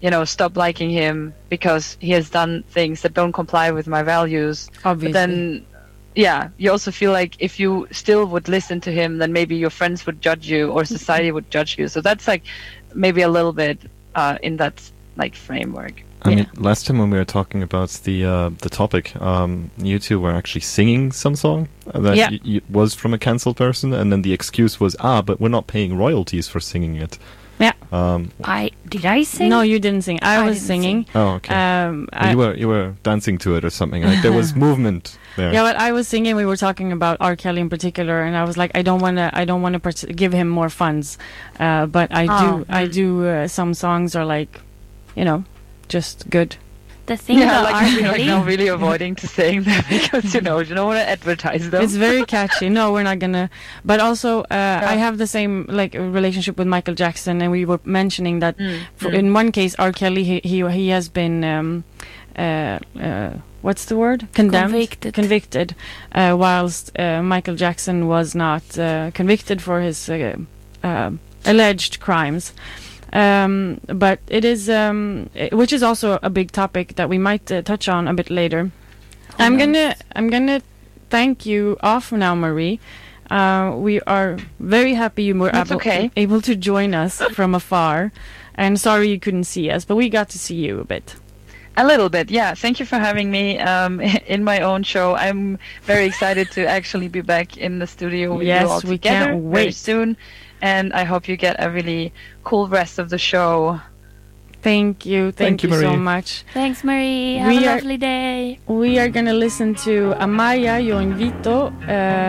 stop liking him because he has done things that don't comply with my values. Obviously. But then, you also feel like if you still would listen to him, then maybe your friends would judge you or society would judge you. So that's like maybe a little bit in that like framework. I mean, last time when we were talking about the topic, you two were actually singing some song that was from a cancelled person, and then the excuse was, but we're not paying royalties for singing it. Yeah. Did I sing? No, you didn't sing. I was singing. Oh, okay. You were dancing to it or something. Like there was movement there. Yeah, but I was singing. We were talking about R. Kelly in particular, and I was like, I don't want to give him more funds, but I do. Some songs are like, just good. The thing about like R. Kelly, now really avoiding to saying that because you don't want to advertise them. It's very catchy. No, we're not gonna. But also, I have the same relationship with Michael Jackson, and we were mentioning that in one case, R. Kelly he has been what's the word? Convicted. Whilst Michael Jackson was not convicted for his alleged crimes. But it is, which is also a big topic that we might touch on a bit later. I'm gonna thank you off now, Marie. We are very happy you were able to join us from afar, and sorry you couldn't see us, but we got to see you a bit. A little bit, yeah. Thank you for having me in my own show. I'm very excited to actually be back in the studio with you all together. We can't wait. Very soon. And I hope you get a really cool rest of the show. Thank you. Thank you so much. Thanks, Marie. Have a lovely day. We are going to listen to Amaya Yo Invito.